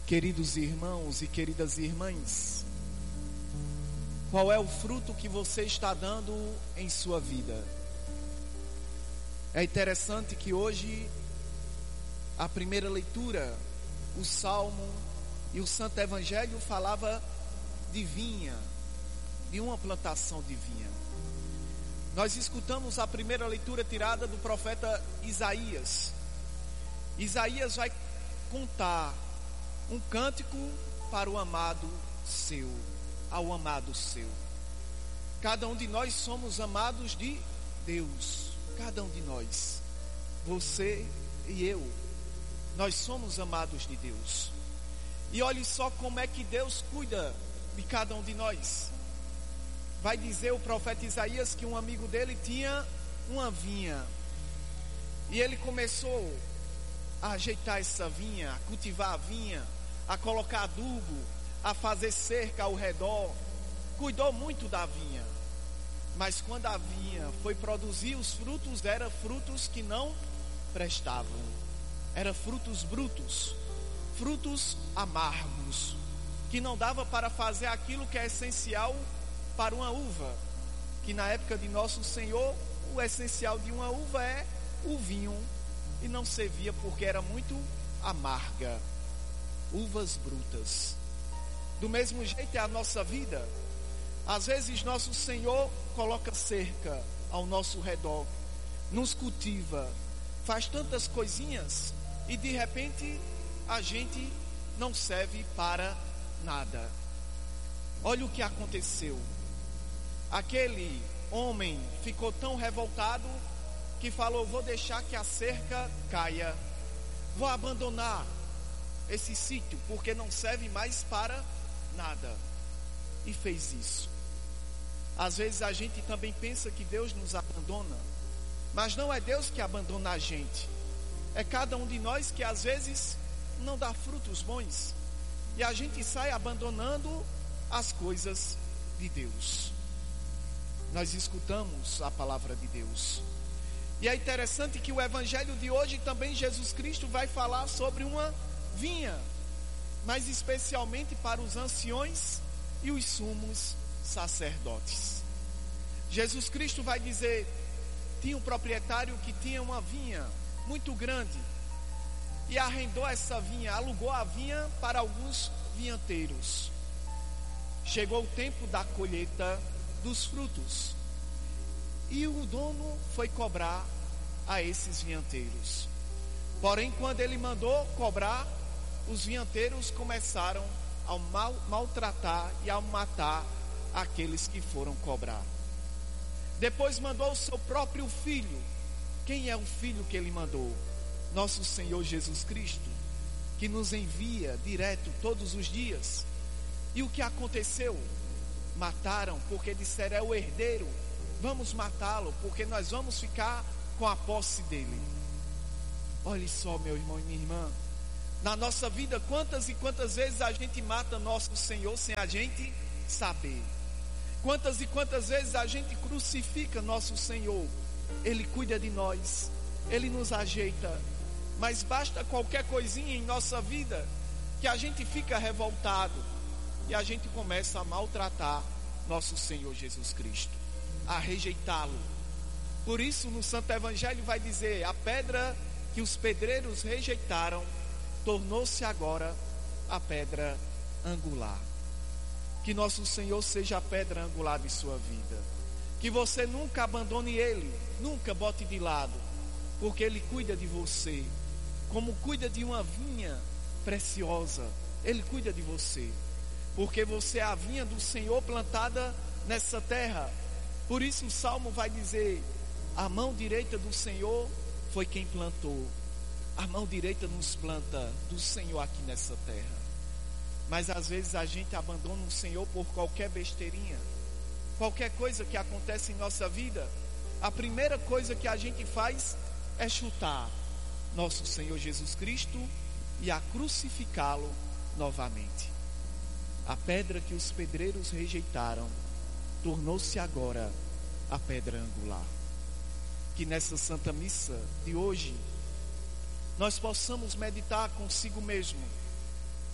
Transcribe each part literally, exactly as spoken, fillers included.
Queridos irmãos e queridas irmãs, qual é o fruto que você está dando em sua vida? É interessante que hoje a primeira leitura, o Salmo e o Santo Evangelho falava de vinha, de uma plantação de vinha. Nós escutamos a primeira leitura tirada do profeta Isaías. Isaías vai contar um cântico para o amado seu, ao amado seu. Cada um de nós somos amados de Deus, cada um de nós, você e eu, nós somos amados de Deus. E olhe só como é que Deus cuida de cada um de nós. Vai dizer o profeta Isaías que um amigo dele tinha uma vinha, e ele começou a ajeitar essa vinha, a cultivar a vinha, a colocar adubo, a fazer cerca ao redor, cuidou muito da vinha. Mas quando a vinha foi produzir os frutos, eram frutos que não prestavam, eram frutos brutos, frutos amargos, que não dava para fazer aquilo que é essencial para uma uva, que na época de nosso Senhor, o essencial de uma uva é o vinho, e não servia porque era muito amarga, uvas brutas. Do mesmo jeito é a nossa vida. Às vezes nosso Senhor coloca cerca ao nosso redor, nos cultiva, faz tantas coisinhas, e de repente a gente não serve para nada. Olha o que aconteceu. Aquele homem ficou tão revoltado que falou: vou deixar que a cerca caia, vou abandonar esse sítio porque não serve mais para nada. E fez isso. Às vezes a gente também pensa que Deus nos abandona, mas não é Deus que abandona a gente, é cada um de nós que às vezes não dá frutos bons, e a gente sai abandonando as coisas de Deus. Nós escutamos a palavra de Deus, e é interessante que o evangelho de hoje também Jesus Cristo vai falar sobre uma vinha, mas especialmente para os anciões e os sumos sacerdotes. Jesus Cristo vai dizer: tinha um proprietário que tinha uma vinha muito grande e arrendou essa vinha, alugou a vinha para alguns vinhateiros. Chegou o tempo da colheita dos frutos, e o dono foi cobrar a esses vinhateiros. Porém, quando ele mandou cobrar, os vinhateiros começaram a mal, maltratar e a matar aqueles que foram cobrar. Depois mandou o seu próprio filho. Quem é o filho que ele mandou? Nosso Senhor Jesus Cristo, que nos envia direto todos os dias. E o que aconteceu? Mataram, porque disseram: é o herdeiro, vamos matá-lo, porque nós vamos ficar com a posse dele. Olhe só, meu irmão e minha irmã, na nossa vida, quantas e quantas vezes a gente mata nosso Senhor sem a gente saber? Quantas e quantas vezes a gente crucifica nosso Senhor? Ele cuida de nós, Ele nos ajeita, mas basta qualquer coisinha em nossa vida que a gente fica revoltado e a gente começa a maltratar nosso Senhor Jesus Cristo, a rejeitá-lo. Por isso no Santo Evangelho vai dizer: a pedra que os pedreiros rejeitaram tornou-se agora a pedra angular. Que nosso Senhor seja a pedra angular de sua vida, que você nunca abandone Ele, nunca bote de lado, porque Ele cuida de você, como cuida de uma vinha preciosa. Ele cuida de você, porque você é a vinha do Senhor plantada nessa terra. Por isso o Salmo vai dizer: a mão direita do Senhor foi quem plantou. A mão direita nos planta do Senhor aqui nessa terra. Mas às vezes a gente abandona o Senhor por qualquer besteirinha, qualquer coisa que acontece em nossa vida. A primeira coisa que a gente faz é chutar nosso Senhor Jesus Cristo e a crucificá-lo novamente. A pedra que os pedreiros rejeitaram tornou-se agora a pedra angular. Que nessa Santa Missa de hoje nós possamos meditar consigo mesmo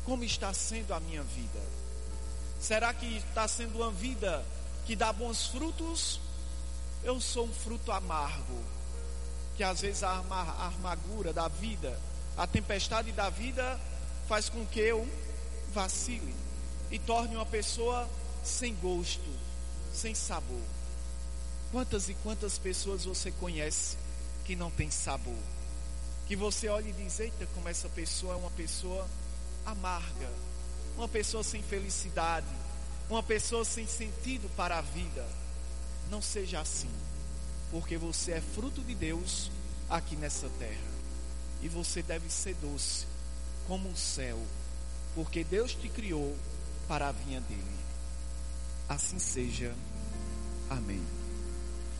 Como está sendo a minha vida? Será que está sendo uma vida que dá bons frutos? Eu sou um fruto amargo, que às vezes a amargura da vida, a tempestade da vida faz com que eu vacile e torne uma pessoa sem gosto, sem sabor. Quantas e quantas pessoas você conhece que não tem sabor? Que você olha e diz: eita, como essa pessoa é uma pessoa amarga, uma pessoa sem felicidade, uma pessoa sem sentido para a vida. Não seja assim, porque você é fruto de Deus aqui nessa terra, e você deve ser doce como o céu, porque Deus te criou para a vinha dele. Assim seja. Amém.